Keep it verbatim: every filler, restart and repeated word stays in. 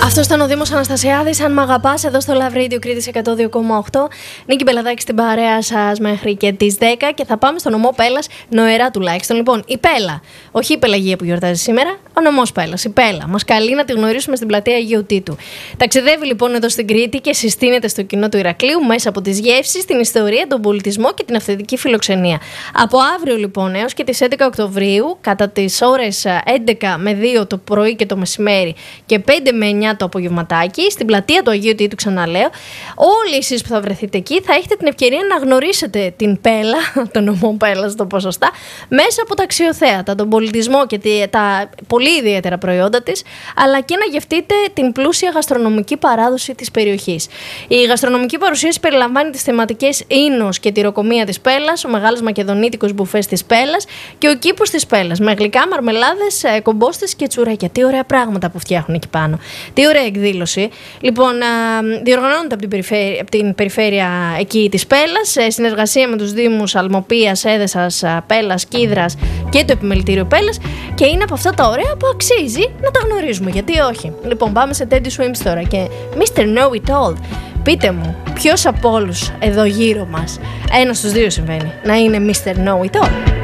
Αυτό ήταν ο Δήμος Αναστασιάδης. Αν μ' αγαπάς, εδώ στο Love Radio Κρήτης εκατό δύο κόμμα οκτώ. Νίκη Μπελαδάκη στην παρέα σας μέχρι και τις δέκα. Και θα πάμε στο νομό Πέλλας, νοερά τουλάχιστον. Λοιπόν, η Πέλλα, όχι η Πελαγία που γιορτάζει σήμερα, ο νομός Πέλλας, η Πέλλα. Μας καλεί να τη γνωρίσουμε στην πλατεία Αγίου Τίτου. Ταξιδεύει λοιπόν εδώ στην Κρήτη και συστήνεται στο κοινό του Ηρακλείου μέσα από τις γεύσεις, την ιστορία, τον πολιτισμό και την αυθεντική φιλοξενία. Από αύριο λοιπόν έως και τις έντεκα Οκτωβρίου, κατά τις ώρες έντεκα με δύο το πρωί και το μεσημέρι και πέντε με εννιά το απογευματάκι, στην πλατεία του Αγίου Τίτου, ξαναλέω, όλοι εσείς που θα βρεθείτε εκεί θα έχετε την ευκαιρία να γνωρίσετε την Πέλλα, τον νομό Πέλλα στο ποσοστά, μέσα από τα αξιοθέατα, τον πολιτισμό και τα πολύ ιδιαίτερα προϊόντα της, αλλά και να γευτείτε την πλούσια γαστρονομική παράδοση της περιοχής. Η γαστρονομική παρουσίαση περιλαμβάνει τις θεματικές ίνους και τυροκομεία της Πέλλας, ο μεγάλος μακεδονίτικος μπουφές της Πέλλας και ο κήπος της Πέλλας, με γλυκά, μαρμελάδες, κομπόστες και τσουρέκια. Τι ωραία πράγματα που φτιάχνουν εκεί πάνω. Τι ωραία εκδήλωση. Λοιπόν, διοργανώνεται από την περιφέρεια, από την περιφέρεια εκεί της Πέλλας, σε συνεργασία με τους Δήμους Αλμοπίας, Έδεσας, Πέλλας, Κίδρας και το Επιμελητήριο Πέλλας, και είναι από αυτά τα ωραία που αξίζει να τα γνωρίζουμε. Γιατί όχι. Λοιπόν, πάμε σε Teddy Swims τώρα και μίστερ Know It All. Πείτε μου, ποιος από όλους εδώ γύρω μας, ένας στους δύο συμβαίνει, να είναι μίστερ Know It All?